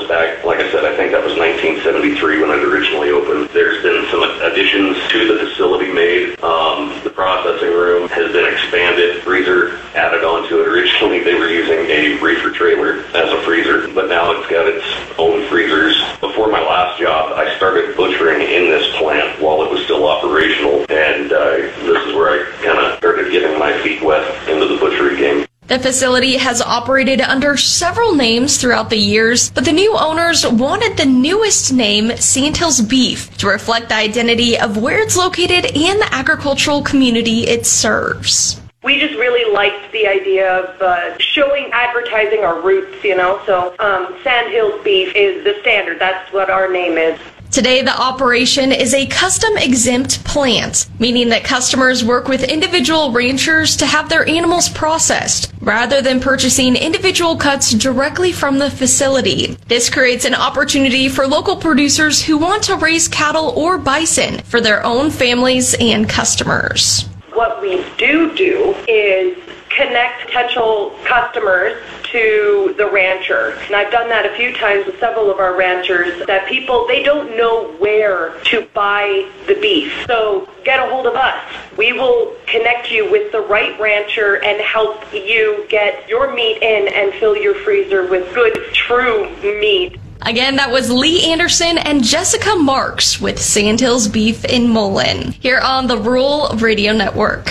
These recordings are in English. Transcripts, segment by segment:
was back, like I said, I think that was 1973 when it originally opened. There's been some additions to the facility made. The processing room has been expanded, freezer added onto it. Originally, they were using a reefer trailer as a freezer, but now it's got its own freezers. Before my last job, I started butchering in this plant while it was still operational, and this is where I kind of started getting my feet wet into the butchery game. The facility has operated under several names throughout the years, but the new owners wanted the newest name, Sandhills Beef, to reflect the identity of where it's located and the agricultural community it serves. We just really liked the idea of showing, advertising our roots, so Sandhills Beef is the standard. That's what our name is. Today, the operation is a custom-exempt plant, meaning that customers work with individual ranchers to have their animals processed, rather than purchasing individual cuts directly from the facility. This creates an opportunity for local producers who want to raise cattle or bison for their own families and customers. What we do is connect potential customers to the rancher. And I've done that a few times with several of our ranchers, that people, they don't know where to buy the beef. So get a hold of us. We will connect you with the right rancher and help you get your meat in and fill your freezer with good, true meat. Again, that was Lee Anderson and Jessica Marks with Sandhills Beef in Mullen, here on the Rural Radio Network.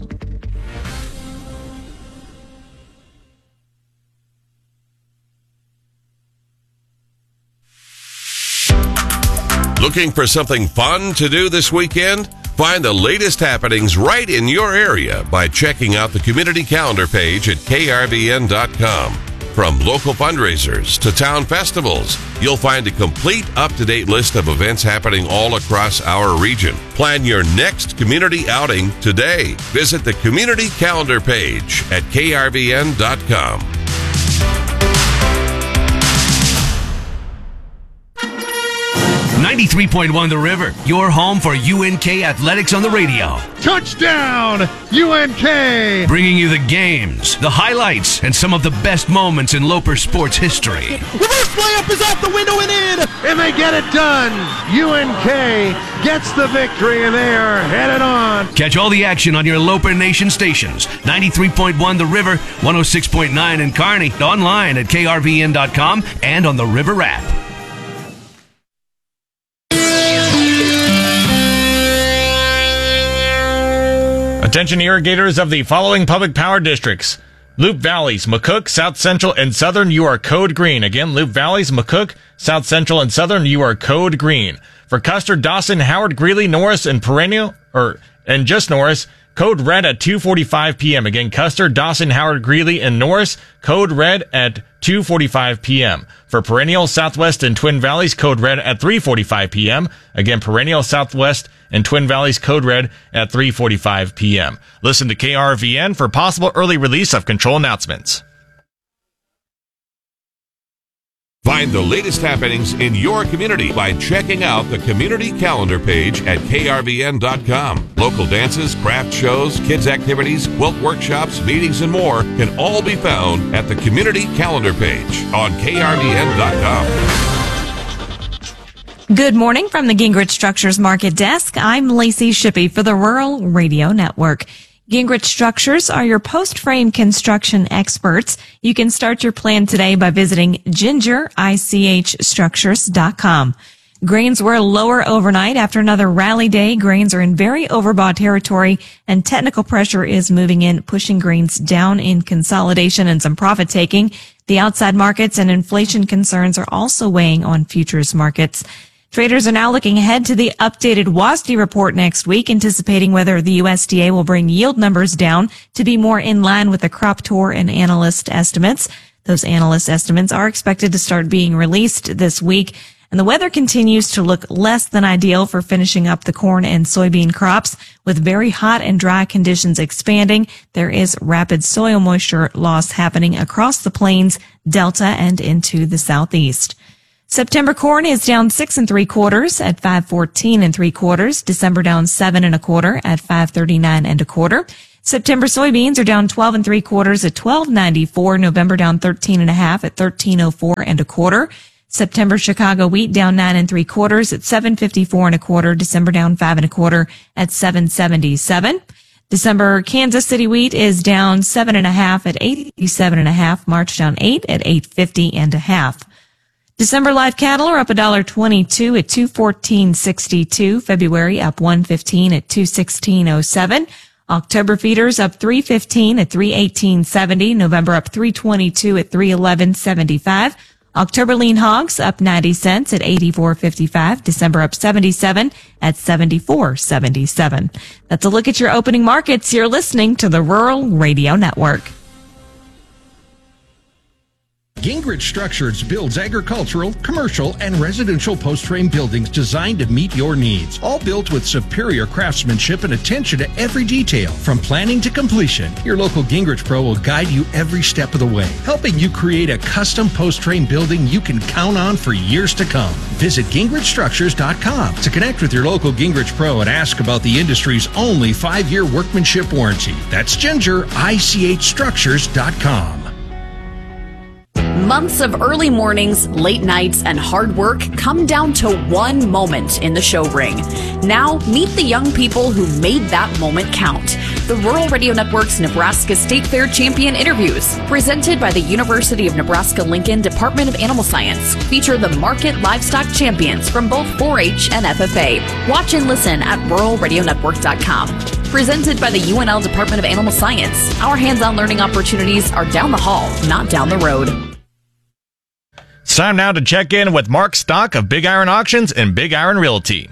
Looking for something fun to do this weekend? Find the latest happenings right in your area by checking out the community calendar page at krvn.com. From local fundraisers to town festivals, you'll find a complete up-to-date list of events happening all across our region. Plan your next community outing today. Visit the community calendar page at krvn.com. 93.1 The River, your home for UNK athletics on the radio. Touchdown, UNK! Bringing you the games, the highlights, and some of the best moments in Loper sports history. Reverse layup is out the window and in, and they get it done. UNK gets the victory, and they are headed on. Catch all the action on your Loper Nation stations. 93.1 The River, 106.9 in Kearney, online at krvn.com, and on the River app. Attention irrigators of the following public power districts. Loup Valleys, McCook, South Central, and Southern, you are code green. Again, Loup Valleys, McCook, South Central, and Southern, you are code green. For Custer, Dawson, Howard, Greeley, Norris, and and just Norris, code red at 2:45 p.m. Again, Custer, Dawson, Howard, Greeley, and Norris, code red at 2:45 p.m. For Perennial, Southwest, and Twin Valleys, code red at 3:45 p.m. Again, Perennial, Southwest, and Twin Valleys, code red at 3:45 p.m. Listen to KRVN for possible early release of control announcements. Find the latest happenings in your community by checking out the community calendar page at krvn.com. Local dances, craft shows, kids activities, quilt workshops, meetings, and more can all be found at the community calendar page on krvn.com. Good morning from the Gingrich Structures Market Desk. I'm Lacey Shippey for the Rural Radio Network. Gingrich Structures are your post-frame construction experts. You can start your plan today by visiting gingerichstructures.com. Grains were lower overnight after another rally day. Grains are in very overbought territory, and technical pressure is moving in, pushing grains down in consolidation and some profit taking. The outside markets and inflation concerns are also weighing on futures markets. Traders are now looking ahead to the updated WASDE report next week, anticipating whether the USDA will bring yield numbers down to be more in line with the crop tour and analyst estimates. Those analyst estimates are expected to start being released this week, and the weather continues to look less than ideal for finishing up the corn and soybean crops. With very hot and dry conditions expanding, there is rapid soil moisture loss happening across the plains, delta, and into the southeast. September corn is down 6 3/4 at 5.14 3/4. December down 7 1/4 at 5.39 1/4. September soybeans are down 12 3/4 at 12.94. November down 13 1/2 at 13.04 1/4. September Chicago wheat down 9 3/4 at 754 1/4. December down 5 1/4 at 777. December Kansas City wheat is down 7 1/2 at 87 1/2. March down 8 at 850 1/2. December live cattle are up $1.22 at 214.62. February up 1.15 at 216.07. October feeders up 3.15 at 318.70. November up 3.22 at 311.75. October lean hogs up 90 cents at 84.55. December up 77 at 74.77. That's a look at your opening markets. You're listening to the Rural Radio Network. Gingrich Structures builds agricultural, commercial, and residential post-frame buildings designed to meet your needs. All built with superior craftsmanship and attention to every detail. From planning to completion, your local Gingrich Pro will guide you every step of the way, helping you create a custom post-frame building you can count on for years to come. Visit GingrichStructures.com to connect with your local Gingrich Pro and ask about the industry's only 5-year workmanship warranty. That's GingerICHStructures.com. Months of early mornings, late nights, and hard work come down to one moment in the show ring. Now, meet the young people who made that moment count. The Rural Radio Network's Nebraska State Fair Champion Interviews, presented by the University of Nebraska-Lincoln Department of Animal Science, feature the market livestock champions from both 4-H and FFA. Watch and listen at ruralradionetwork.com. Presented by the UNL Department of Animal Science, our hands-on learning opportunities are down the hall, not down the road. It's time now to check in with Mark Stock of Big Iron Auctions and Big Iron Realty.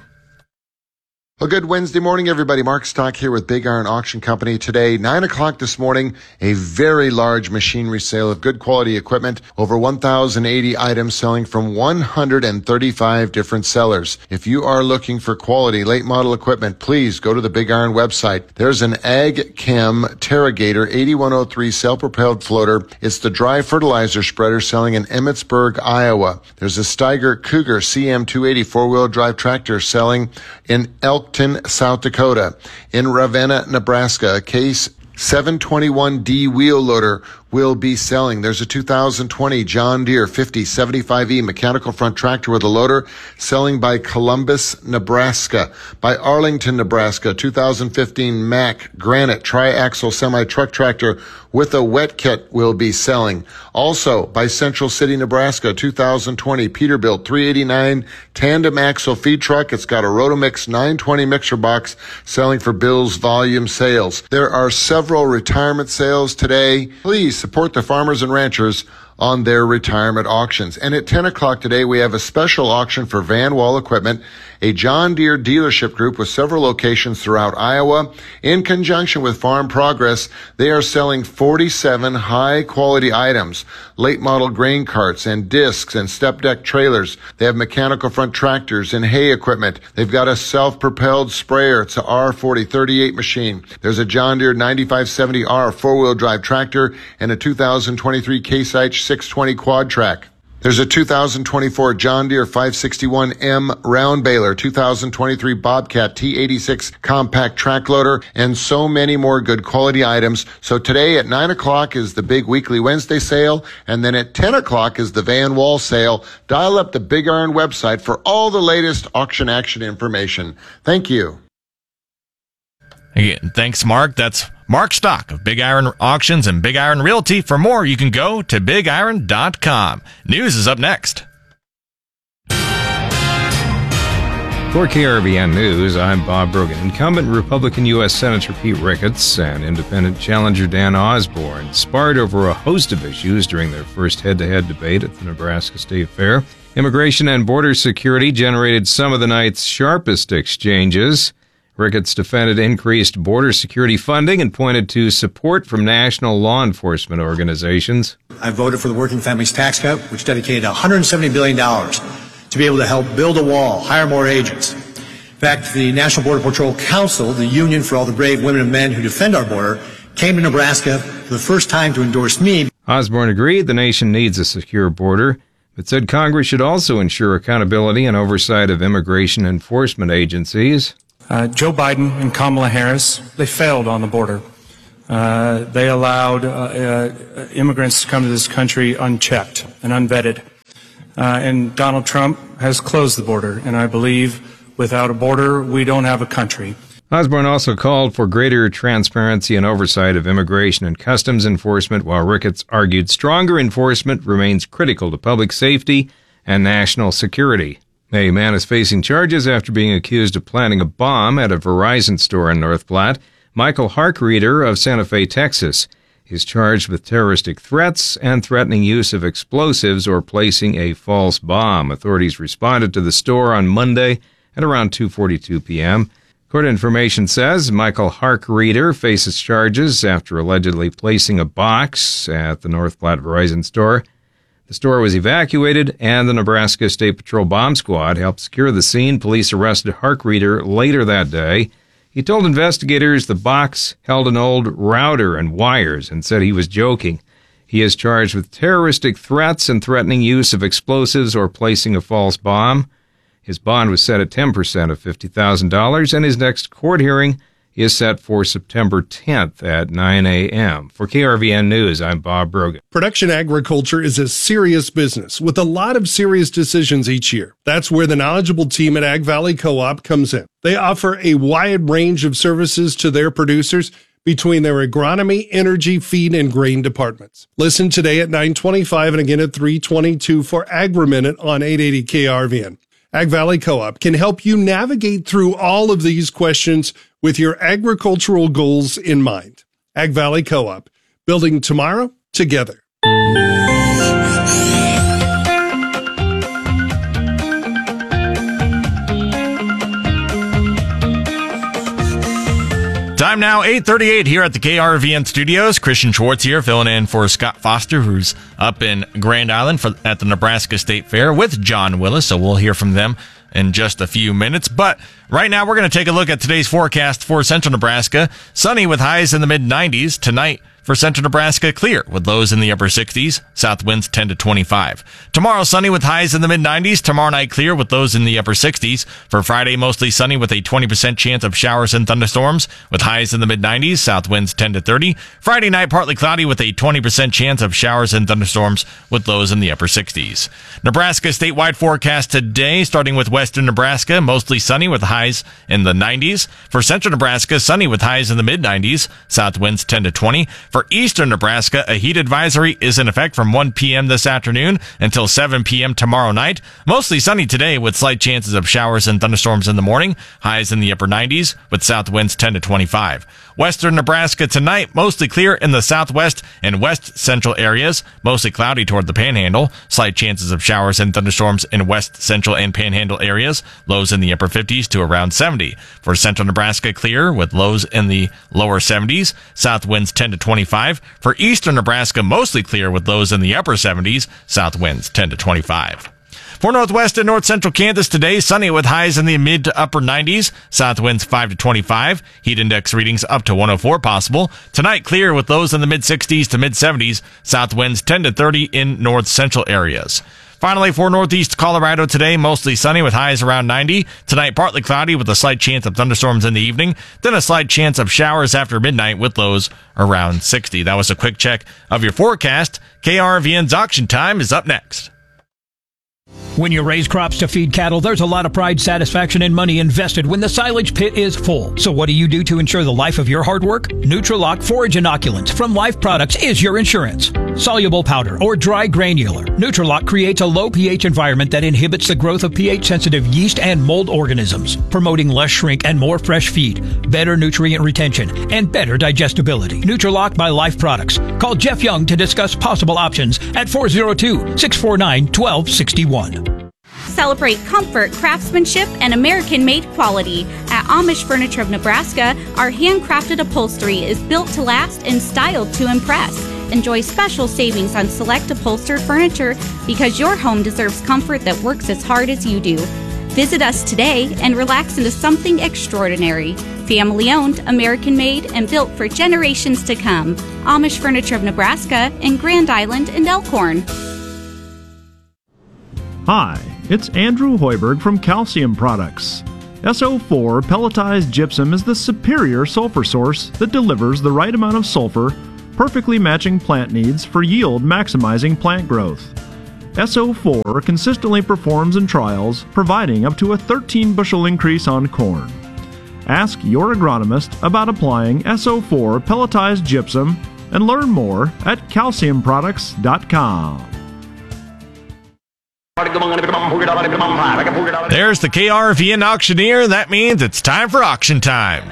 Well, good Wednesday morning, everybody. Mark Stock here with Big Iron Auction Company. Today, 9 o'clock this morning, a very large machinery sale of good quality equipment. Over 1,080 items selling from 135 different sellers. If you are looking for quality late model equipment, please go to the Big Iron website. There's an Ag Chem Terragator 8103 self-propelled floater. It's the dry fertilizer spreader selling in Emmitsburg, Iowa. There's a Steiger Cougar CM280 four-wheel drive tractor selling in Elkton, South Dakota. In Ravenna, Nebraska, a Case 721D wheel loader will be selling. There's a 2020 John Deere 5075E mechanical front tractor with a loader selling by Columbus, Nebraska. By Arlington, Nebraska, 2015 Mack Granite triaxle semi-truck tractor with a wet kit will be selling. Also, by Central City, Nebraska, 2020 Peterbilt 389 tandem axle feed truck. It's got a Rotomix 920 mixer box selling for Bill's volume sales. There are several retirement sales today. Please support the farmers and ranchers on their retirement auctions. And at 10 o'clock today, we have a special auction for Van Wall equipment, a John Deere dealership group with several locations throughout Iowa. In conjunction with Farm Progress, they are selling 47 high-quality items, late model grain carts and discs and step deck trailers. They have mechanical front tractors and hay equipment. They've got a self-propelled sprayer. It's a R4038 machine. There's a John Deere 9570R four-wheel drive tractor and a 2023 Case IH 620 quad track. There's a 2024 John Deere 561M round baler, 2023 Bobcat T86 compact track loader, and so many more good quality items. So today at 9 o'clock is the big weekly Wednesday sale, and then at 10 o'clock is the Van Wall sale. Dial up the Big Iron website for all the latest auction action information. Thank you. Again, thanks, Mark. That's Mark Stock of Big Iron Auctions and Big Iron Realty. For more, you can go to BigIron.com. News is up next. For KRVN News, I'm Bob Brogan. Incumbent Republican U.S. Senator Pete Ricketts and independent challenger Dan Osborne sparred over a host of issues during their first head-to-head debate at the Nebraska State Fair. Immigration and border security generated some of the night's sharpest exchanges. Ricketts defended increased border security funding and pointed to support from national law enforcement organizations. I voted for the Working Families Tax Cut, which dedicated $170 billion to be able to help build a wall, hire more agents. In fact, the National Border Patrol Council, the union for all the brave women and men who defend our border, came to Nebraska for the first time to endorse me. Osborne agreed the nation needs a secure border, but said Congress should also ensure accountability and oversight of immigration enforcement agencies. Joe Biden and Kamala Harris, they failed on the border. They allowed immigrants to come to this country unchecked and unvetted. and Donald Trump has closed the border. And I believe without a border, we don't have a country. Osborne also called for greater transparency and oversight of immigration and customs enforcement, while Ricketts argued stronger enforcement remains critical to public safety and national security. A man is facing charges after being accused of planting a bomb at a Verizon store in North Platte. Michael Harkreeder of Santa Fe, Texas, is charged with terroristic threats and threatening use of explosives or placing a false bomb. Authorities responded to the store on Monday at around 2:42 p.m. Court information says Michael Harkreeder faces charges after allegedly placing a box at the North Platte Verizon store. The store was evacuated, and the Nebraska State Patrol Bomb Squad helped secure the scene. Police arrested Harkreeder later that day. He told investigators the box held an old router and wires and said he was joking. He is charged with terroristic threats and threatening use of explosives or placing a false bomb. His bond was set at 10% of $50,000, and his next court hearing is set for September 10th at 9 a.m. For KRVN News, I'm Bob Brogan. Production agriculture is a serious business with a lot of serious decisions each year. That's where the knowledgeable team at Ag Valley Co-op comes in. They offer a wide range of services to their producers between their agronomy, energy, feed, and grain departments. Listen today at 9:25 and again at 3:22 for Agri-Minute on 880 KRVN. Ag Valley Co-op can help you navigate through all of these questions with your agricultural goals in mind. Ag Valley Co-op, building tomorrow together. Time now, 8:38 here at the KRVN studios. Christian Schwartz here, filling in for Scott Foster, who's up in Grand Island at the Nebraska State Fair with John Willis, so we'll hear from them in just a few minutes. But right now, we're going to take a look at today's forecast for central Nebraska. Sunny with highs in the mid-90s. Tonight, for central Nebraska, clear with lows in the upper 60s. South winds 10 to 25. Tomorrow, sunny with highs in the mid-90s. Tomorrow night, clear with lows in the upper 60s. For Friday, mostly sunny with a 20% chance of showers and thunderstorms with highs in the mid-90s. South winds 10 to 30. Friday night, partly cloudy with a 20% chance of showers and thunderstorms with lows in the upper 60s. Nebraska statewide forecast today, starting with western Nebraska, mostly sunny with highs in the 90s. For central Nebraska, sunny with highs in the mid-90s. South winds 10 to 20. For eastern Nebraska, a heat advisory is in effect from 1 p.m. this afternoon until 7 p.m. tomorrow night. Mostly sunny today with slight chances of showers and thunderstorms in the morning. Highs in the upper 90s with south winds 10 to 25. Western Nebraska tonight, mostly clear in the southwest and west central areas. Mostly cloudy toward the panhandle. Slight chances of showers and thunderstorms in west central and panhandle areas. Lows in the upper 50s to around 70. For central Nebraska, clear with lows in the lower 70s. South winds 10 to 25. For eastern Nebraska, mostly clear with lows in the upper 70s. South winds 10 to 25. For northwest and north central Kansas today, sunny with highs in the mid to upper 90s. South winds 5 to 25. Heat index readings up to 104 possible. Tonight, clear with lows in the mid 60s to mid 70s. South winds 10 to 30 in north central areas. Finally, for northeast Colorado today, mostly sunny with highs around 90. Tonight, partly cloudy with a slight chance of thunderstorms in the evening. Then a slight chance of showers after midnight with lows around 60. That was a quick check of your forecast. KRVN's Auction Time is up next. When you raise crops to feed cattle, there's a lot of pride, satisfaction, and money invested when the silage pit is full. So what do you do to ensure the life of your hard work? Nutrilock Forage Inoculants from Life Products is your insurance. Soluble powder or dry granular, Nutrilock creates a low pH environment that inhibits the growth of pH-sensitive yeast and mold organisms, promoting less shrink and more fresh feed, better nutrient retention, and better digestibility. Nutrilock by Life Products. Call Jeff Young to discuss possible options at 402-649-1261. Celebrate comfort, craftsmanship, and American-made quality. At Amish Furniture of Nebraska, our handcrafted upholstery is built to last and styled to impress. Enjoy special savings on select upholstered furniture because your home deserves comfort that works as hard as you do. Visit us today and relax into something extraordinary. Family-owned, American-made, and built for generations to come. Amish Furniture of Nebraska in Grand Island and Elkhorn. Hi, it's Andrew Hoiberg from Calcium Products. SO4 pelletized gypsum is the superior sulfur source that delivers the right amount of sulfur, perfectly matching plant needs for yield maximizing plant growth. SO4 consistently performs in trials, providing up to a 13 bushel increase on corn. Ask your agronomist about applying SO4 pelletized gypsum and learn more at calciumproducts.com. There's the KRVN auctioneer. That means it's time for auction time.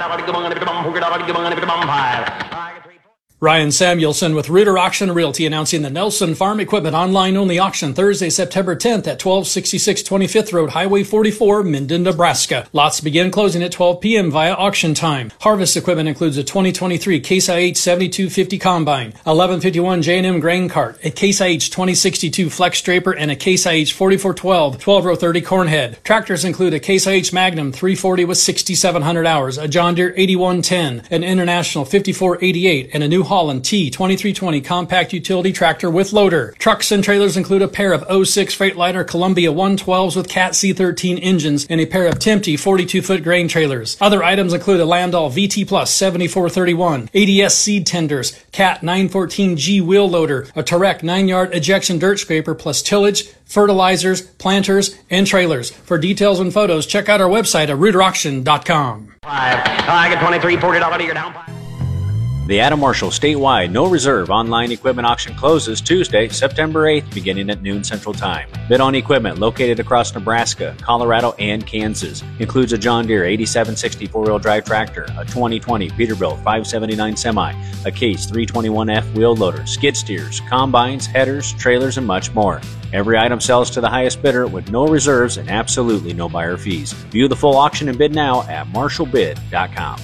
Ryan Samuelson with Reuter Auction Realty announcing the Nelson Farm Equipment online-only auction Thursday, September 10th at 1266 25th Road, Highway 44, Minden, Nebraska. Lots begin closing at 12 p.m. via auction time. Harvest equipment includes a 2023 Case IH 7250 Combine, 1151 J&M Grain Cart, a Case IH 2062 Flex Draper, and a Case IH 4412 12-row 30 Corn Head. Tractors include a Case IH Magnum 340 with 6,700 hours, a John Deere 8110, an International 5488, and a New Holland T2320 compact utility tractor with loader. Trucks and trailers include a pair of 06 Freightliner Columbia 112s with Cat C13 engines and a pair of Tempe 42-foot grain trailers. Other items include a Landau VT Plus 7431, ADS seed tenders, Cat 914G wheel loader, a Tarek 9-yard ejection dirt scraper plus tillage, fertilizers, planters, and trailers. For details and photos, check out our website at ReuterAuction.com. I get 23, $40 you're down. The Adam Marshall statewide no reserve online equipment auction closes Tuesday, September 8th, beginning at noon Central Time. Bid on equipment located across Nebraska, Colorado, and Kansas. Includes a John Deere 8760 four-wheel drive tractor, a 2020 Peterbilt 579 semi, a Case 321F wheel loader, skid steers, combines, headers, trailers, and much more. Every item sells to the highest bidder with no reserves and absolutely no buyer fees. View the full auction and bid now at marshallbid.com.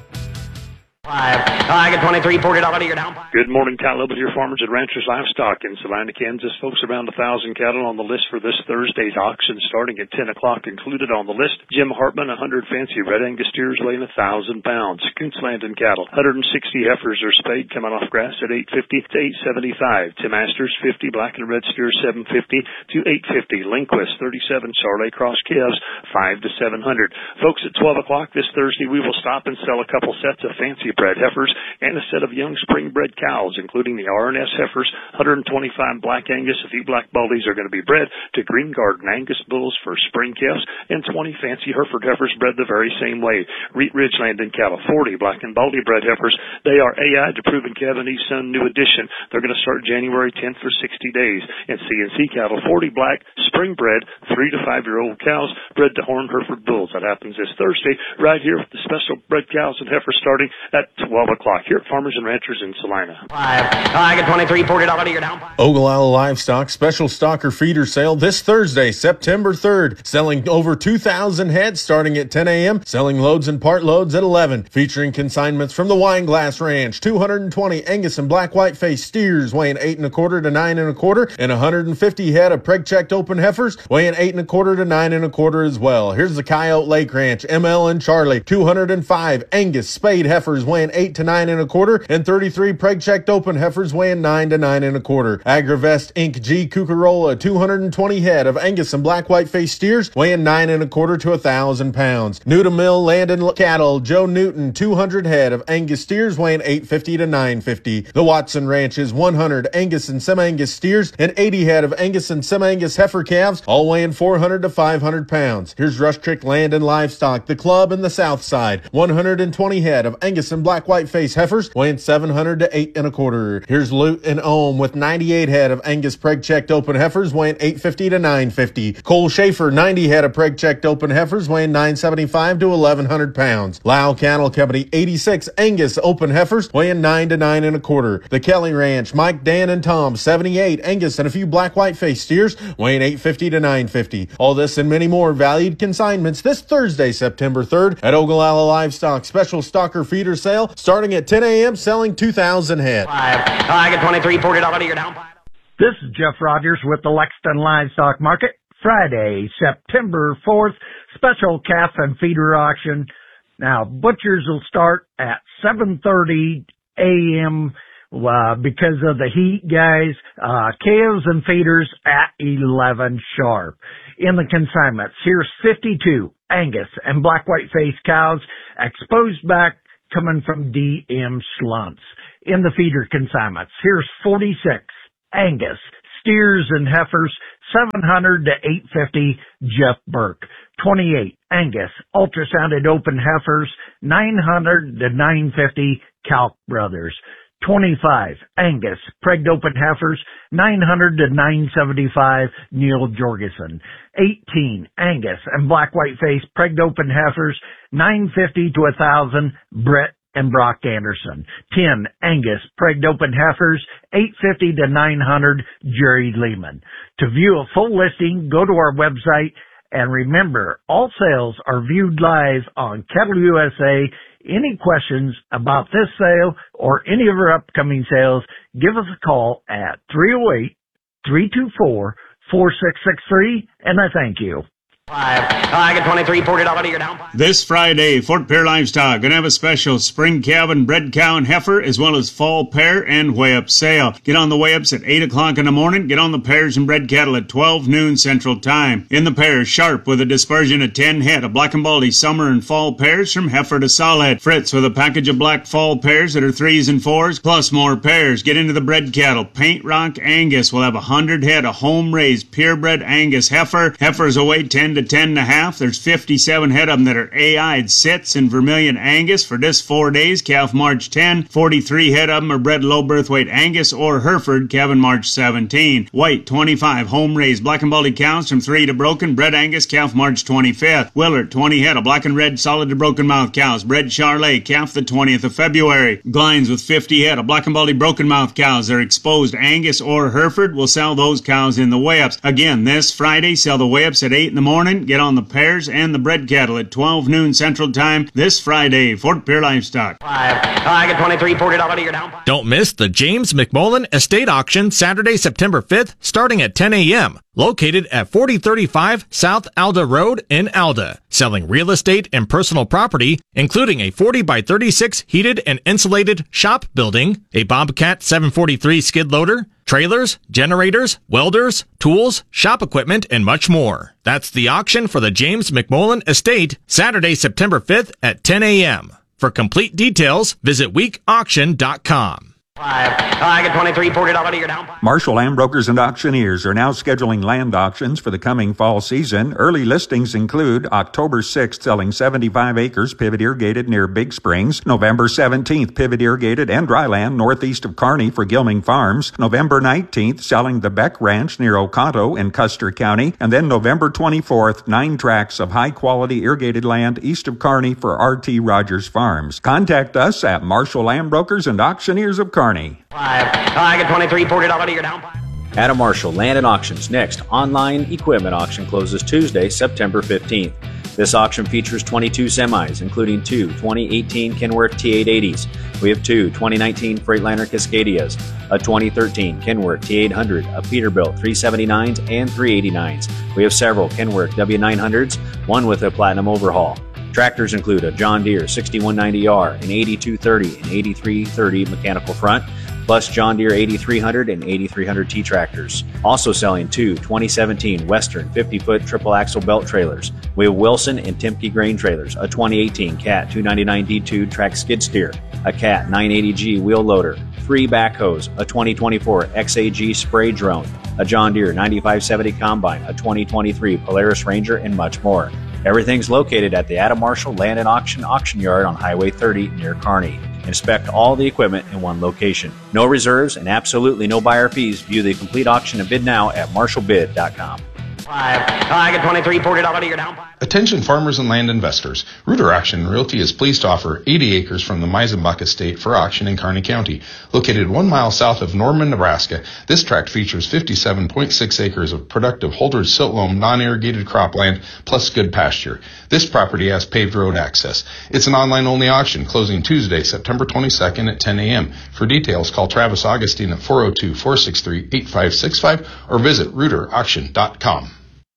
I get 23, $40 you're down. Good morning, cattle with your farmers and ranchers livestock in Salina, Kansas. Folks, around 1,000 cattle on the list for this Thursday's auction starting at 10 o'clock. Included on the list, Jim Hartman, 100 fancy red Angus steers weighing 1,000 pounds. Kunzlanden cattle, 160 heifers are spayed coming off grass at $850 to $875. Tim Masters, 50 black and red steers, $750 to $850. Lindquist, 37 Charolais cross calves, $500 to $700. Folks, at 12 o'clock this Thursday, we will stop and sell a couple sets of fancy bred heifers and a set of young spring bred cows, including the R&S heifers. 125 black Angus, a few black baldies are going to be bred to Green Garden Angus bulls for spring calves, and 20 fancy Hereford heifers bred the very same way. Reed Ridgeland cattle, 40 black and baldy bred heifers. They are AI to Proven Calvin Sun new edition. They're going to start January 10th for 60 days. And CNC cattle, 40 black spring bred 3 to 5 year old cows bred to Horn Hereford bulls. That happens this Thursday right here with the special bred cows and heifers starting at 12 o'clock here at Farmers and Ranchers in Salina. I get 23, $40 you're down. Ogallala Livestock special stocker feeder sale this Thursday, September 3rd. Selling over 2,000 heads starting at 10 a.m. Selling loads and part loads at 11. Featuring consignments from the Wineglass Ranch. 220 Angus and black white face steers weighing 8 1/4 to 9 1/4, and 150 head of preg-checked open heifers weighing 8 1/4 to 9 1/4 as well. Here's the Coyote Lake Ranch, ML and Charlie. 205 Angus spayed heifers weighing 8 to 9 1/4, and 33 preg-checked open heifers weighing 9 to 9 1/4. AgriVest Inc. G. Cucarola, 220 head of Angus and black white face steers weighing 9 1/4 to 1,000 pounds. Newton Mill Landon Cattle, Joe Newton, 200 head of Angus steers weighing 850 to 950. The Watson Ranch is 100 Angus and Semi-Angus steers and 80 head of Angus and Semi-Angus heifer calves, all weighing 400 to 500 pounds. Here's Rush Creek Land and Livestock, the club in the south side, 120 head of Angus and black white face heifers weighing 700 to 8 1/4. Here's Lute and Ohm with 98 head of Angus preg-checked open heifers weighing 850 to 950. Cole Schaefer, 90 head of preg-checked open heifers weighing 975 to 1,100 pounds. Lau Cattle Company, 86 Angus open heifers weighing 9 to 9 1/4. The Kelly Ranch, Mike, Dan, and Tom, 78 Angus and a few black white face steers weighing 850 to 950. All this and many more valued consignments this Thursday, September 3rd at Ogallala Livestock special stocker feeder sale starting at 10 a.m. selling 2,000 head. I get 23, $40 you're down. This is Jeff Rogers with the Lexington Livestock Market. Friday, September 4th, special calf and feeder auction. Now, butchers will start at 7:30 a.m. Because of the heat, guys. Calves and feeders at 11 sharp. In the consignments, here's 52 Angus and black white face cows, exposed back coming from DM Schlunts. In the feeder consignments, here's 46 Angus steers and heifers, 700 to 850, Jeff Burke. 28, Angus, ultrasounded open heifers, 900 to 950, Calc Brothers. 25, Angus, pregged open heifers, 900 to 975, Neil Jorgensen. 18, Angus and black white face, pregged open heifers, 950 to 1,000, Brett and Brock Anderson. 10, Angus, pregged open heifers, 850 to 900, Jerry Lehman. To view a full listing, go to our website, and remember, all sales are viewed live on Cattle USA. Any questions about this sale or any of our upcoming sales, give us a call at 308-324-4663, and I thank you. I get 23, $40 you're down. This Friday, Fort Pierre Livestock going to have a special spring calving bred cow and heifer, as well as fall pair and weigh-up sale. Get on the weigh-ups at 8 o'clock in the morning. Get on the pairs and bred cattle at 12 noon Central Time. In the pairs, Sharp with a dispersion of 10 head of black and baldy summer and fall pairs from heifer to solid. Fritz with a package of black fall pairs that are 3s and 4s, plus more pairs. Get into the bred cattle. Paint Rock Angus will have 100 head of home-raised purebred Angus heifer. Heifers will weigh 10 to 10.5. There's 57 head of them that are AI'd sits in Vermilion Angus for this 4 days, calf March 10. 43 head of them are bred low birth weight Angus or Hereford, calving March 17. White, 25 home-raised black and baldy cows from 3 to broken, bred Angus, calf March 25th. Willard, 20 head of black and red solid to broken mouth cows, bred Charlet, calf the 20th of February. Glines with 50 head of black and baldy broken mouth cows that are exposed Angus or Hereford will sell those cows in the weigh-ups. Again, this Friday, sell the weigh-ups at 8 in the morning. Get on the pairs and the bred cattle at 12 noon Central Time this Friday. Fort Pierre Livestock. I get 23, $40 you're down. Don't miss the James McMullen Estate Auction Saturday, September 5th, starting at 10 a.m. Located at 4035 South Alda Road in Alda. Selling real estate and personal property, including a 40 by 36 heated and insulated shop building, a Bobcat 743 skid loader, trailers, generators, welders, tools, shop equipment, and much more. That's the auction for the James McMullen Estate, Saturday, September 5th at 10 a.m. For complete details, visit weekauction.com. I get 23, $40 you're down. Marshall Land Brokers and Auctioneers are now scheduling land auctions for the coming fall season. Early listings include October 6th selling 75 acres pivot irrigated near Big Springs, November 17th pivot irrigated and dry land northeast of Kearney for Gilming Farms, November 19th selling the Beck Ranch near Oconto in Custer County, and then November 24th 9 tracts of high quality irrigated land east of Kearney for R.T. Rogers Farms. Contact us at Marshall Land Brokers and Auctioneers of Kearney. I get 23, $40 you're down. Adam Marshall Land and Auctions next online equipment auction closes Tuesday, September 15th. This auction features 22 semis, including 2 2018 Kenworth T880s. We have 2 2019 Freightliner Cascadias, a 2013 Kenworth T800, a Peterbilt 379s and 389s. We have several Kenworth W900s, one with a platinum overhaul. Tractors include a John Deere 6190R, an 8230 and 8330 mechanical front, plus John Deere 8300 and 8300T tractors. Also selling 2 2017 Western 50-foot triple axle belt trailers. We have Wilson and Timke grain trailers, a 2018 Cat 299D2 track skid steer, a Cat 980G wheel loader, 3 backhoes, a 2024 XAG spray drone, a John Deere 9570 combine, a 2023 Polaris Ranger, and much more. Everything's located at the Adam Marshall Land and Auction Yard on Highway 30 near Kearney. Inspect all the equipment in one location. No reserves and absolutely no buyer fees. View the complete auction and bid now at marshallbid.com. I get 23, $40 you're down. Attention farmers and land investors. Reuter Auction Realty is pleased to offer 80 acres from the Meisenbach Estate for auction in Kearney County. Located 1 mile south of Norman, Nebraska, this tract features 57.6 acres of productive Holdridge silt loam non-irrigated cropland plus good pasture. This property has paved road access. It's an online-only auction closing Tuesday, September 22nd at 10 a.m. For details, call Travis Augustine at 402-463-8565 or visit reuterauction.com.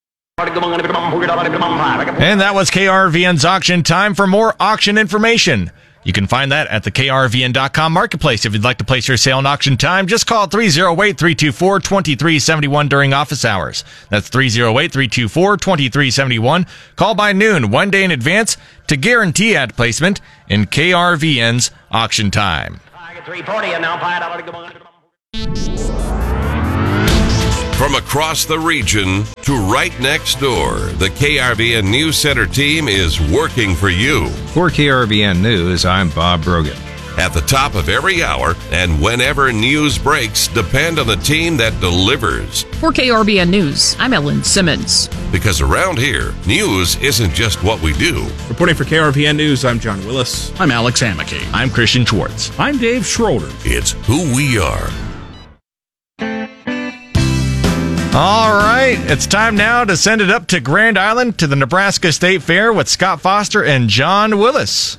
And that was KRVN's auction. Time for more auction information. You can find that at the KRVN.com marketplace. If you'd like to place your sale in auction time, just call 308-324-2371 during office hours. That's 308-324-2371. Call by noon, 1 day in advance, to guarantee ad placement in KRVN's auction time. I get 340 and now $5. From across the region to right next door, the KRVN News Center team is working for you. For KRVN News, I'm Bob Brogan. At the top of every hour and whenever news breaks, depend on the team that delivers. For KRBN News, I'm Ellen Simmons. Because around here, news isn't just what we do. Reporting for KRVN News, I'm John Willis. I'm Alex Hammaky. I'm Christian Schwartz. I'm Dave Schroeder. It's who we are. All right, it's time now to send it up to Grand Island to the Nebraska State Fair with Scott Foster and John Willis.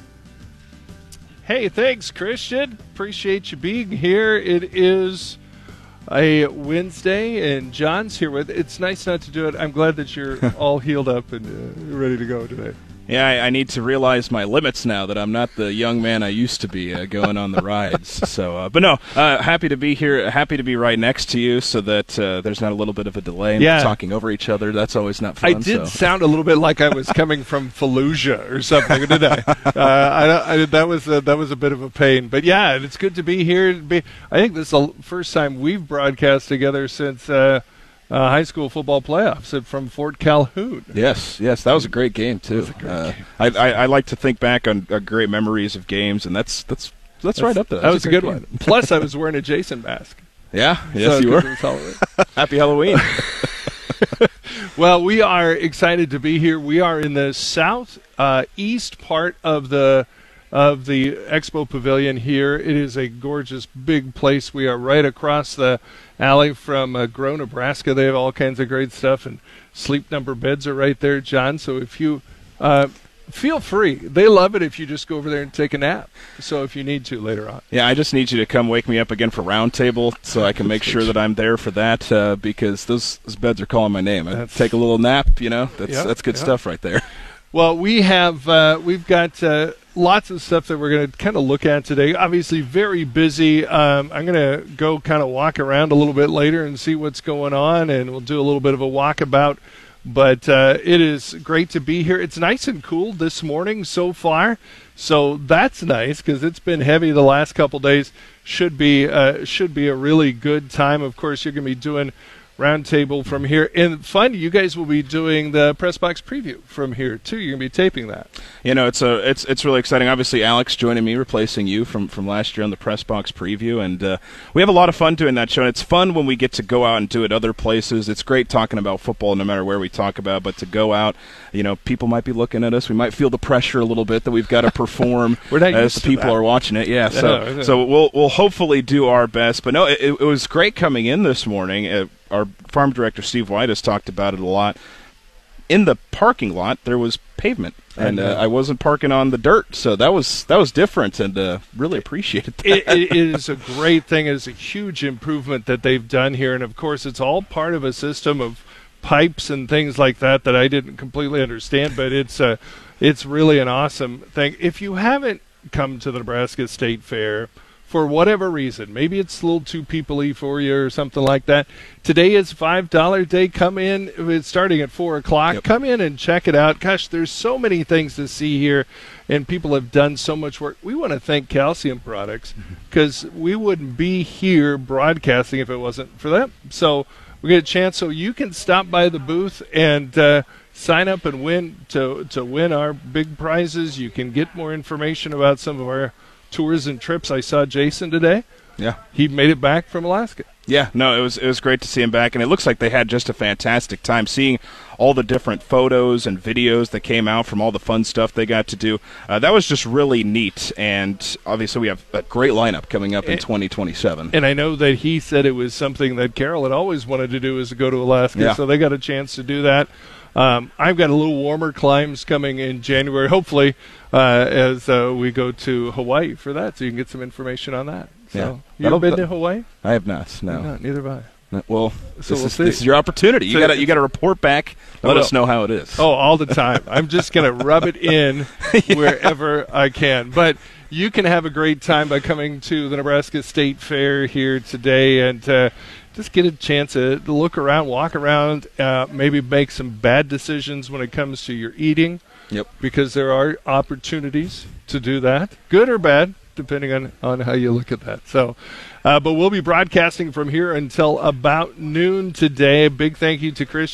Hey, thanks, Christian. Appreciate you being here. It is a Wednesday, and John's here with it. It's nice not to do it. I'm glad that you're all healed up and ready to go today. Yeah, I need to realize my limits now that I'm not the young man I used to be going on the rides. So, but no, happy to be here. Happy to be right next to you, so that there's not a little bit of a delay in talking over each other. That's always not fun. I did sound a little bit like I was coming from Fallujah or something, didn't I? That was a bit of a pain. But yeah, it's good to be here. I think this is the first time we've broadcast together since. High school football playoffs from Fort Calhoun. Yes, that was a great game too. I like to think back on great memories of games, and that's right up there. That was a good one. Plus, I was wearing a Jason mask. Yeah, yes, you were. Happy Halloween. Well, we are excited to be here. We are in the southeast part of the Expo Pavilion here. It is a gorgeous big place. We are right across the alley from Grow, Nebraska. They have all kinds of great stuff, and Sleep Number beds are right there, John. So if you feel free, they love it if you just go over there and take a nap. So if you need to later on. Yeah, I just need you to come wake me up again for Roundtable so I can make sure that I'm there for that because those beds are calling my name. I take a little nap, that's good stuff right there. Well, we've got lots of stuff that we're going to kind of look at today. Obviously, very busy. I'm going to go kind of walk around a little bit later and see what's going on, and we'll do a little bit of a walkabout. But it is great to be here. It's nice and cool this morning so far, so that's nice because it's been heavy the last couple days. Should be a really good time. Of course, you're going to be doing Roundtable from here. And fun, you guys will be doing the Press Box preview from here too. You're going to be taping that. It's really exciting. Obviously, Alex joining me, replacing you from last year on the Press Box preview, and we have a lot of fun doing that show. And it's fun when we get to go out and do it other places. It's great talking about football no matter where we talk about, but to go out, people might be looking at us. We might feel the pressure a little bit that we've got to perform as the people are watching it. Yeah, so we'll hopefully do our best. But no, it was great coming in this morning. Our farm director, Steve White, has talked about it a lot. In the parking lot, there was pavement, and I wasn't parking on the dirt, so that was different, and really appreciated that. It is a great thing. It is a huge improvement that they've done here, and of course, it's all part of a system of pipes and things like that I didn't completely understand, but it's really an awesome thing. If you haven't come to the Nebraska State Fair, for whatever reason, maybe it's a little too people-y for you or something like that. Today is $5 day. Come in. It's starting at 4 o'clock. Yep. Come in and check it out. Gosh, there's so many things to see here, and people have done so much work. We want to thank Calcium Products because we wouldn't be here broadcasting if it wasn't for them. So we get a chance so you can stop by the booth and sign up and win to win our big prizes. You can get more information about some of our tours and trips. I saw Jason today. Yeah. He made it back from Alaska. Yeah, no, it was great to see him back, and it looks like they had just a fantastic time seeing all the different photos and videos that came out from all the fun stuff they got to do. That was just really neat, and obviously we have a great lineup coming up in 2027. And I know that he said it was something that Carol had always wanted to do, is to go to Alaska, so they got a chance to do that. I've got a little warmer climbs coming in January, hopefully, as we go to Hawaii for that, so you can get some information on that. So, you ever been to Hawaii? I have not, no. Neither have I. Well, this is your opportunity. You got to report back. Let us know how it is. Oh, all the time. I'm just going to rub it in wherever I can. But you can have a great time by coming to the Nebraska State Fair here today and just get a chance to look around, walk around, maybe make some bad decisions when it comes to your eating. Yep. Because there are opportunities to do that, good or bad. depending on how you look at that. So, but we'll be broadcasting from here until about noon today. A big thank you to Chris